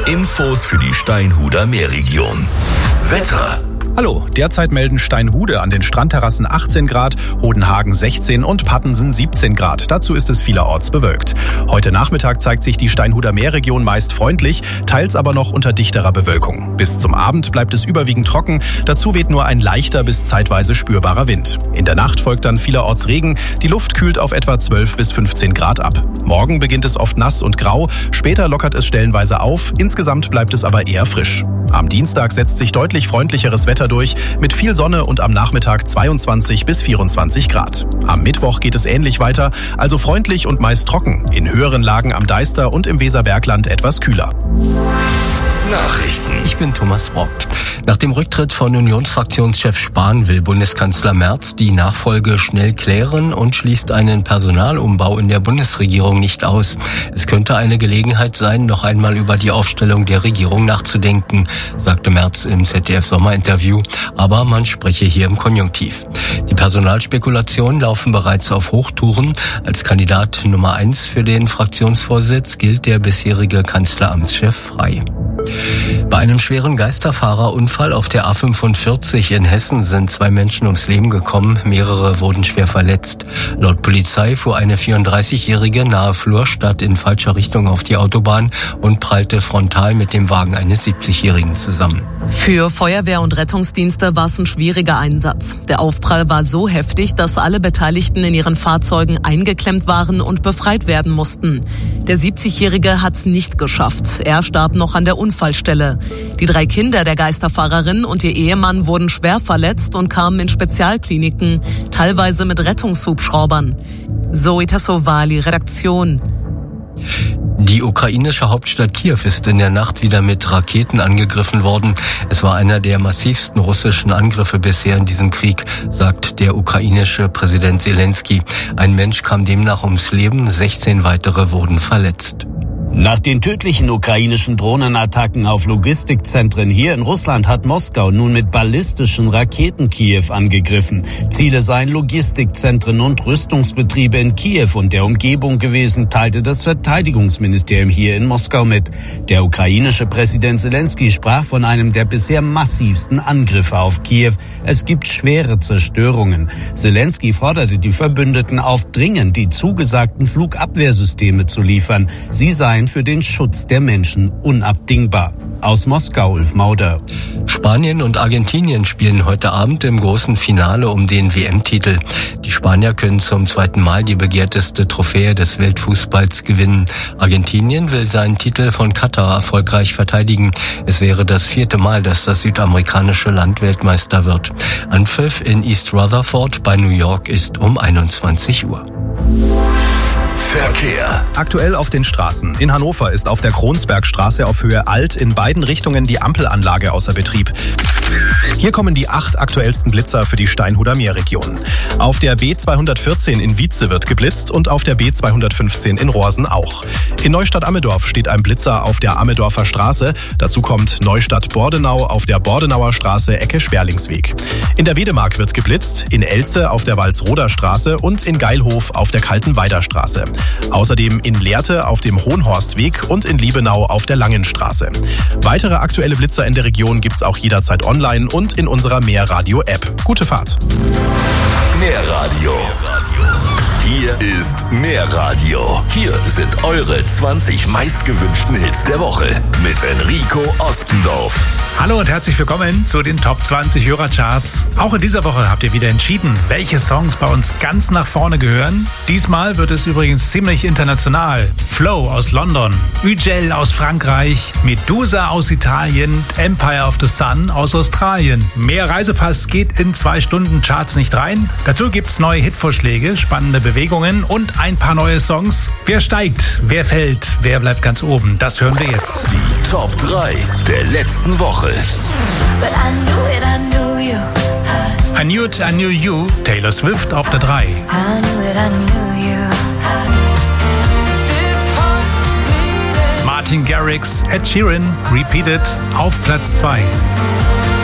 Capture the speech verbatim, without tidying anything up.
Infos für die Steinhuder Meerregion. Wetter. Hallo, derzeit melden Steinhude an den Strandterrassen achtzehn Grad, Hodenhagen sechzehn und Pattensen siebzehn Grad. Dazu ist es vielerorts bewölkt. Heute Nachmittag zeigt sich die Steinhuder Meerregion meist freundlich, teils aber noch unter dichterer Bewölkung. Bis zum Abend bleibt es überwiegend trocken, dazu weht nur ein leichter bis zeitweise spürbarer Wind. In der Nacht folgt dann vielerorts Regen, die Luft kühlt auf etwa zwölf bis fünfzehn Grad ab. Morgen beginnt es oft nass und grau, später lockert es stellenweise auf, insgesamt bleibt es aber eher frisch. Am Dienstag setzt sich deutlich freundlicheres Wetter durch, mit viel Sonne und am Nachmittag zweiundzwanzig bis vierundzwanzig Grad. Am Mittwoch geht es ähnlich weiter, also freundlich und meist trocken. In höheren Lagen am Deister und im Weserbergland etwas kühler. Nachrichten. Ich bin Thomas Brockt. Nach dem Rücktritt von Unionsfraktionschef Spahn will Bundeskanzler Merz die Nachfolge schnell klären und schließt einen Personalumbau in der Bundesregierung nicht aus. Es könnte eine Gelegenheit sein, noch einmal über die Aufstellung der Regierung nachzudenken, sagte Merz im Z D F-Sommerinterview, aber man spreche hier im Konjunktiv. Die Personalspekulationen laufen bereits auf Hochtouren. Als Kandidat Nummer eins für den Fraktionsvorsitz gilt der bisherige Kanzleramtschef Frey. Bei einem schweren Geisterfahrerunfall auf der A fünfundvierzig in Hessen sind zwei Menschen ums Leben gekommen, mehrere wurden schwer verletzt. Laut Polizei fuhr eine vierunddreißigjährige nahe Flurstadt in falscher Richtung auf die Autobahn und prallte frontal mit dem Wagen eines siebzigjährigen zusammen. Für Feuerwehr und Rettungsdienste war es ein schwieriger Einsatz. Der Aufprall war so heftig, dass alle Beteiligten in ihren Fahrzeugen eingeklemmt waren und befreit werden mussten. Der siebzigjährige hat es nicht geschafft. Er starb noch an der Unfallstelle. Die drei Kinder der Geisterfahrerin und ihr Ehemann wurden schwer verletzt und kamen in Spezialkliniken, teilweise mit Rettungshubschraubern. Zoe Tassovali, Redaktion. Die ukrainische Hauptstadt Kiew ist in der Nacht wieder mit Raketen angegriffen worden. Es war einer der massivsten russischen Angriffe bisher in diesem Krieg, sagt der ukrainische Präsident Zelensky. Ein Mensch kam demnach ums Leben, sechzehn weitere wurden verletzt. Nach den tödlichen ukrainischen Drohnenattacken auf Logistikzentren hier in Russland hat Moskau nun mit ballistischen Raketen Kiew angegriffen. Ziele seien Logistikzentren und Rüstungsbetriebe in Kiew und der Umgebung gewesen, teilte das Verteidigungsministerium hier in Moskau mit. Der ukrainische Präsident Zelensky sprach von einem der bisher massivsten Angriffe auf Kiew. Es gibt schwere Zerstörungen. Zelensky forderte die Verbündeten auf, dringend die zugesagten Flugabwehrsysteme zu liefern. Sie seien für den Schutz der Menschen unabdingbar. Aus Moskau, Ulf Mauder. Spanien und Argentinien spielen heute Abend im großen Finale um den W M-Titel. Die Spanier können zum zweiten Mal die begehrteste Trophäe des Weltfußballs gewinnen. Argentinien will seinen Titel von Katar erfolgreich verteidigen. Es wäre das vierte Mal, dass das südamerikanische Land Weltmeister wird. Anpfiff in East Rutherford bei New York ist um einundzwanzig Uhr. Verkehr. Aktuell auf den Straßen. In Hannover ist auf der Kronsbergstraße auf Höhe Alt in beiden Richtungen die Ampelanlage außer Betrieb. Hier kommen die acht aktuellsten Blitzer für die Steinhuder Meerregion. Auf der B zweihundertvierzehn in Wietze wird geblitzt und auf der B zweihundertfünfzehn in Rohrsen auch. In Neustadt-Ammendorf steht ein Blitzer auf der Ammendorfer Straße. Dazu kommt Neustadt-Bordenau auf der Bordenauer Straße Ecke Sperlingsweg. In der Wedemark wird geblitzt, in Elze auf der Walsroder Straße und in Geilhof auf der Kaltenweider Straße. Außerdem in Lehrte auf dem Hohenhorstweg und in Liebenau auf der Langenstraße. Weitere aktuelle Blitzer in der Region gibt's auch jederzeit online und in unserer Meerradio-App. Gute Fahrt. Meerradio. Hier ist Meerradio. Hier sind eure zwanzig meistgewünschten Hits der Woche mit Enrico Ostendorf. Hallo und herzlich willkommen zu den Top zwanzig Hörercharts. Auch in dieser Woche habt ihr wieder entschieden, welche Songs bei uns ganz nach vorne gehören. Diesmal wird es übrigens ziemlich international. Flow aus London, Ugel aus Frankreich, Medusa aus Italien, Empire of the Sun aus Australien. Mehr Reisepass geht in zwei Stunden Charts nicht rein. Dazu gibt's neue Hitvorschläge, spannende Bewegungen und ein paar neue Songs. Wer steigt, wer fällt, wer bleibt ganz oben? Das hören wir jetzt. Die Top drei der letzten Woche. But I knew it, I knew you. I Knew It, I Knew You, Taylor Swift auf der drei. I knew it, I knew you. Martin Garrix, Ed Sheeran, Repeated auf Platz zwei.